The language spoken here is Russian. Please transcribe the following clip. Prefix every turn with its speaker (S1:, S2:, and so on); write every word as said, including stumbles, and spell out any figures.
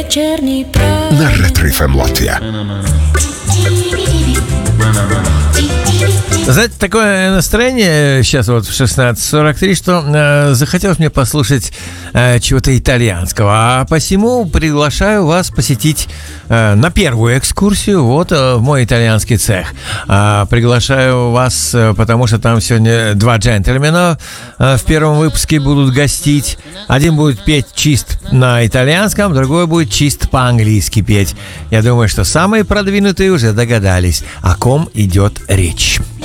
S1: На Ретро эф эм Латвия.
S2: Знаете, такое настроение сейчас вот в шестнадцать сорок три, что э, захотелось мне послушать э, чего-то итальянского. А посему приглашаю вас посетить э, на первую экскурсию вот э, в мой итальянский цех. А, приглашаю вас, э, потому что там сегодня два джентльмена э, в первом выпуске будут гостить. Один будет петь чист на итальянском, другой будет чист по-английски петь. Я думаю, что самые продвинутые уже догадались, о ком идет речь.